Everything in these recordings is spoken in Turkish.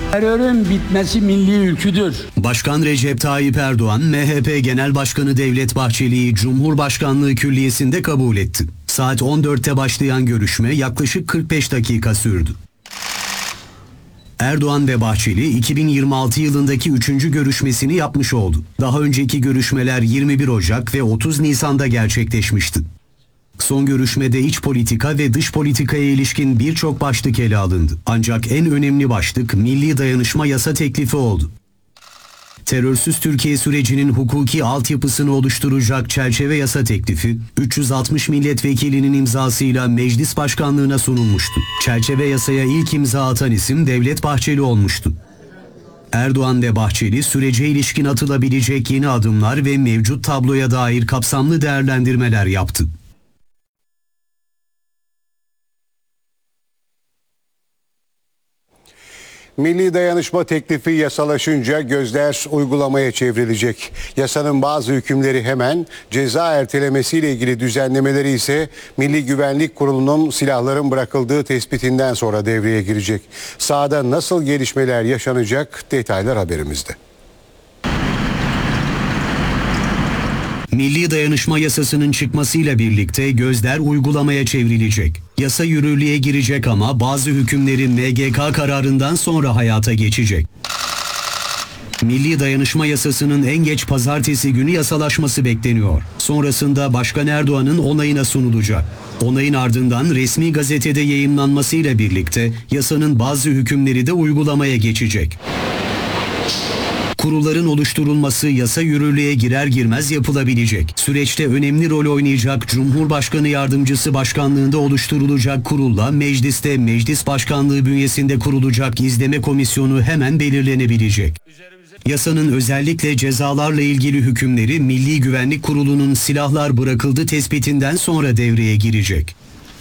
Terörün bitmesi milli ülküdür. Başkan Recep Tayyip Erdoğan, MHP Genel Başkanı Devlet Bahçeli'yi Cumhurbaşkanlığı Külliyesi'nde kabul etti. Saat 14'te başlayan görüşme yaklaşık 45 dakika sürdü. Erdoğan ve Bahçeli 2026 yılındaki 3. görüşmesini yapmış oldu. Daha önceki görüşmeler 21 Ocak ve 30 Nisan'da gerçekleşmişti. Son görüşmede iç politika ve dış politikaya ilişkin birçok başlık ele alındı. Ancak en önemli başlık milli dayanışma yasa teklifi oldu. Terörsüz Türkiye sürecinin hukuki altyapısını oluşturacak çerçeve yasa teklifi, 360 milletvekilinin imzasıyla meclis başkanlığına sunulmuştu. Çerçeve yasaya ilk imza atan isim Devlet Bahçeli olmuştu. Erdoğan ve Bahçeli sürece ilişkin atılabilecek yeni adımlar ve mevcut tabloya dair kapsamlı değerlendirmeler yaptı. Milli dayanışma teklifi yasalaşınca gözler uygulamaya çevrilecek. Yasanın bazı hükümleri hemen, ceza ertelemesiyle ilgili düzenlemeleri ise Milli Güvenlik Kurulu'nun silahların bırakıldığı tespitinden sonra devreye girecek. Sahada nasıl gelişmeler yaşanacak, detaylar haberimizde. Milli Dayanışma Yasası'nın çıkmasıyla birlikte gözler uygulamaya çevrilecek. Yasa yürürlüğe girecek ama bazı hükümleri MGK kararından sonra hayata geçecek. Milli Dayanışma Yasası'nın en geç pazartesi günü yasalaşması bekleniyor. Sonrasında Başkan Erdoğan'ın onayına sunulacak. Onayın ardından resmi gazetede yayımlanmasıyla birlikte yasanın bazı hükümleri de uygulamaya geçecek. Kurulların oluşturulması yasa yürürlüğe girer girmez yapılabilecek. Süreçte önemli rol oynayacak Cumhurbaşkanı Yardımcısı başkanlığında oluşturulacak kurulla mecliste meclis başkanlığı bünyesinde kurulacak izleme komisyonu hemen belirlenebilecek. Yasanın özellikle cezalarla ilgili hükümleri Milli Güvenlik Kurulu'nun silahlar bırakıldı tespitinden sonra devreye girecek.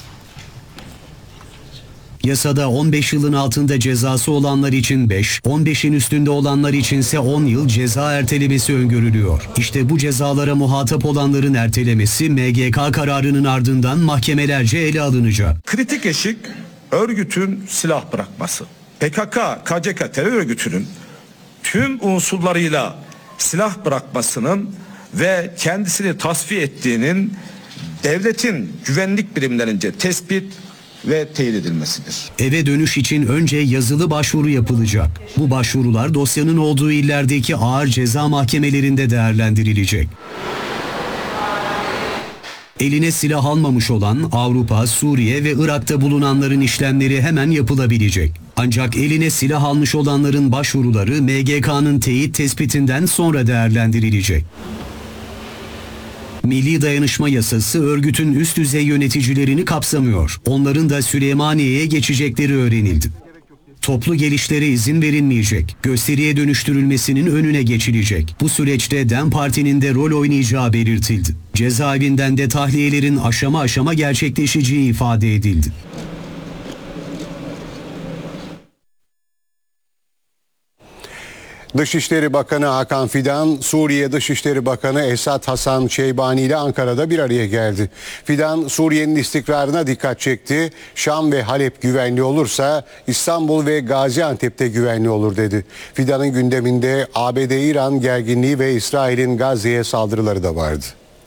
Yasada 15 yılın altında cezası olanlar için 5, 15'in üstünde olanlar içinse 10 yıl ceza ertelemesi öngörülüyor. İşte bu cezalara muhatap olanların ertelemesi MGK kararının ardından mahkemelerce ele alınacak. Kritik eşik örgütün silah bırakması. PKK, KCK terör örgütünün tüm unsurlarıyla silah bırakmasının ve kendisini tasfiye ettiğinin devletin güvenlik birimlerince tespit ve teyit edilmesidir. Eve dönüş için önce yazılı başvuru yapılacak. Bu başvurular dosyanın olduğu illerdeki ağır ceza mahkemelerinde değerlendirilecek. Eline silah almamış olan Avrupa, Suriye ve Irak'ta bulunanların işlemleri hemen yapılabilecek. Ancak eline silah almış olanların başvuruları MGK'nın teyit tespitinden sonra değerlendirilecek. Milli Dayanışma Yasası örgütün üst düzey yöneticilerini kapsamıyor. Onların da Süleymaniye'ye geçecekleri öğrenildi. Toplu gelişlere izin verilmeyecek. Gösteriye dönüştürülmesinin önüne geçilecek. Bu süreçte DEM Parti'nin de rol oynayacağı belirtildi. Cezaevinden de tahliyelerin aşama aşama gerçekleşeceği ifade edildi. Dışişleri Bakanı Hakan Fidan, Suriye Dışişleri Bakanı Esad Hasan Şeybani ile Ankara'da bir araya geldi. Fidan, Suriye'nin istikrarına dikkat çekti. Şam ve Halep güvenli olursa İstanbul ve Gaziantep'te güvenli olur dedi. Fidan'ın gündeminde ABD-İran gerginliği ve İsrail'in Gazze'ye saldırıları da vardı.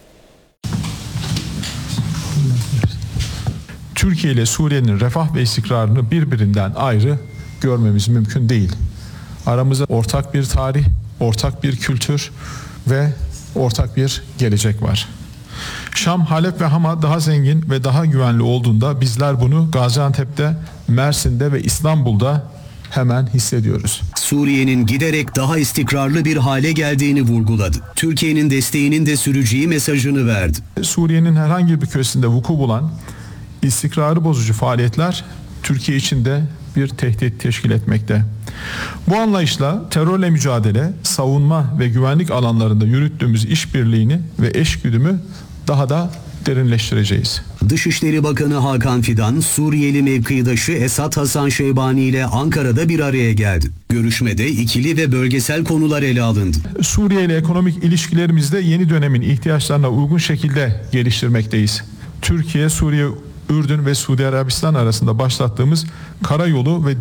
Türkiye ile Suriye'nin refah ve istikrarını birbirinden ayrı görmemiz mümkün değil. Aramızda ortak bir tarih, ortak bir kültür ve ortak bir gelecek var. Şam, Halep ve Hama daha zengin ve daha güvenli olduğunda bizler bunu Gaziantep'te, Mersin'de ve İstanbul'da hemen hissediyoruz. Suriye'nin giderek daha istikrarlı bir hale geldiğini vurguladı. Türkiye'nin desteğinin de süreceği mesajını verdi. Suriye'nin herhangi bir köşesinde vuku bulan istikrarı bozucu faaliyetler Türkiye için de bir tehdit teşkil etmekte. Bu anlayışla terörle mücadele, savunma ve güvenlik alanlarında yürüttüğümüz işbirliğini ve eşgüdümü daha da derinleştireceğiz. Dışişleri Bakanı Hakan Fidan, Suriyeli mevkidaşı Esad Hasan Şeybani ile Ankara'da bir araya geldi. Görüşmede ikili ve bölgesel konular ele alındı. Suriye ile ekonomik ilişkilerimizde yeni dönemin ihtiyaçlarına uygun şekilde geliştirmekteyiz. Türkiye, Suriye, Ürdün ve Suudi Arabistan arasında başlattığımız karayolu ve